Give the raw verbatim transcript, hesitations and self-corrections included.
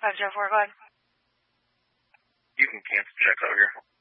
five zero four, go ahead. You can cancel checks out here.